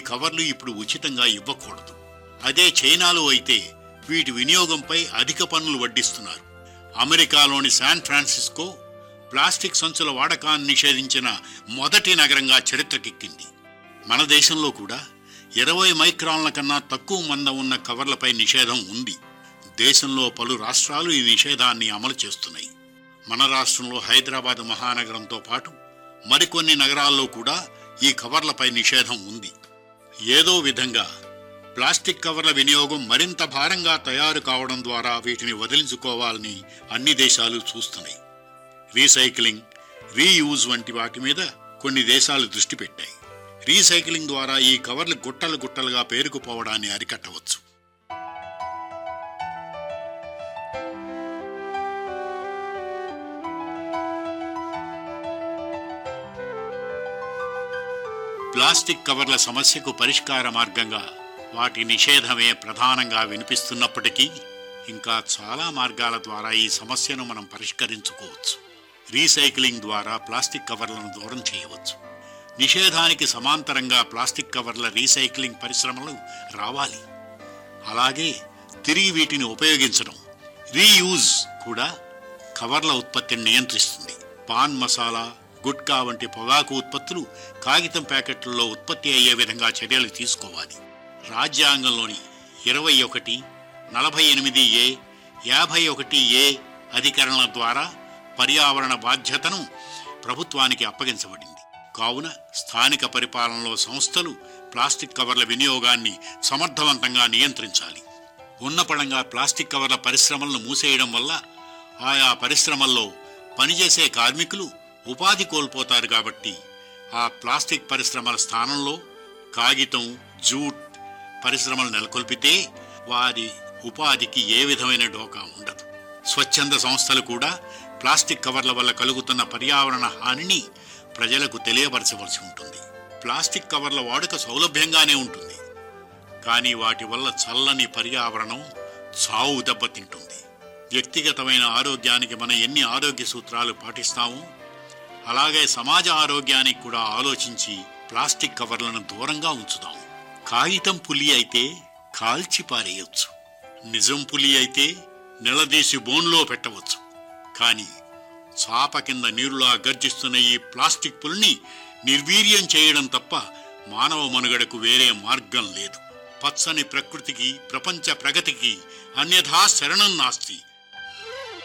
కవర్లు ఇప్పుడు ఉచితంగా ఇవ్వకూడదు. అదే చైనాలో అయితే వీటి వినియోగంపై అధిక పన్నులు వడ్డిస్తున్నారు. అమెరికాలోని శాన్ ఫ్రాన్సిస్కో ప్లాస్టిక్ సంచుల వాడకాన్ని నిషేధించిన మొదటి నగరంగా చరిత్రకెక్కింది. మన దేశంలో కూడా 20 మైక్రాన్ల కన్నా తక్కువ మందం ఉన్న కవర్లపై నిషేధం ఉంది. దేశంలో పలు రాష్ట్రాలు ఈ నిషేధాన్ని అమలు చేస్తున్నాయి. మన రాష్ట్రంలో హైదరాబాద్ మహానగరంతో పాటు మరికొన్ని నగరాల్లో కూడా ఈ కవర్లపై నిషేధం ఉంది. ఏదో విధంగా ప్లాస్టిక్ కవర్ల వినియోగం మరింత భారంగా తయారు కావడం ద్వారా వీటిని వదిలించుకోవాలని అన్ని దేశాలు చూస్తున్నాయి. రీసైక్లింగ్, రీయూజ్ వంటి వాటి మీద కొన్ని దేశాలు దృష్టి పెట్టాయి. రీసైక్లింగ్ ద్వారా ఈ కవర్లు గుట్టలు గుట్టలుగా పేరుకుపోవడాన్ని అరికట్టవచ్చు. ప్లాస్టిక్ కవర్ల సమస్యకు పరిష్కార మార్గంగా వాటి నిషేధమే ప్రధానంగా వినిపిస్తున్నప్పటికీ ఇంకా చాలా మార్గాల ద్వారా ఈ సమస్యను మనం పరిష్కరించుకోవచ్చు. రీసైక్లింగ్ ద్వారా ప్లాస్టిక్ కవర్లను దూరం చేయవచ్చు. నిషేధానికి సమాంతరంగా ప్లాస్టిక్ కవర్ల రీసైక్లింగ్ పరిశ్రమలు రావాలి. అలాగే తిరిగి వీటిని ఉపయోగించడం, రీయూజ్ కూడా కవర్ల ఉత్పత్తిని నియంత్రిస్తుంది. పాన్ మసాలా, గుట్కా వంటి పొగాకు ఉత్పత్తులు కాగితం ప్యాకెట్లలో ఉత్పత్తి అయ్యే విధంగా చర్యలు తీసుకోవాలి. రాజ్యాంగంలోని 21, 48A, 51A అధికరణల ద్వారా పర్యావరణ బాధ్యతను ప్రభుత్వానికి అప్పగించబడింది. కావున స్థానిక పరిపాలనలో సంస్థలు ప్లాస్టిక్ కవర్ల వినియోగాన్ని సమర్థవంతంగా నియంత్రించాలి. ఉన్నపళంగా ప్లాస్టిక్ కవర్ల పరిశ్రమలను మూసేయడం వల్ల ఆయా పరిశ్రమల్లో పనిచేసే కార్మికులు ఉపాధి కోల్పోతారు. కాబట్టి ఆ ప్లాస్టిక్ పరిశ్రమల స్థానంలో కాగితం, జూట్ పరిశ్రమలు నెలకొల్పితే వారి ఉపాధికి ఏ విధమైన డోకా ఉండదు. స్వచ్ఛంద సంస్థలు కూడా ప్లాస్టిక్ కవర్ల వల్ల కలుగుతున్న పర్యావరణ హానిని ప్రజలకు తెలియపరచవలసి ఉంటుంది. ప్లాస్టిక్ కవర్ల వాడుక సౌలభ్యంగానే ఉంటుంది, కానీ వాటి వల్ల చల్లని పర్యావరణం చావు దెబ్బతింటుంది. వ్యక్తిగతమైన ఆరోగ్యానికి మనం ఎన్ని ఆరోగ్య సూత్రాలు పాటిస్తామో అలాగే సమాజ ఆరోగ్యానికి కూడా ఆలోచించి ప్లాస్టిక్ కవర్లను దూరంగా ఉంచుదాం. కాగితం పులి అయితే కాల్చి పారేయొచ్చు, నిజం పులి అయితే నిలదీసి బోన్లో పెట్టవచ్చు. కానీ చాప కింద నీరులా గర్జిస్తున్న ఈ ప్లాస్టిక్ పులిని నిర్వీర్యం చేయడం తప్ప మానవ మనుగడకు వేరే మార్గం లేదు. పచ్చని ప్రకృతికి, ప్రపంచ ప్రగతికి అన్యథా శరణం నాస్తి.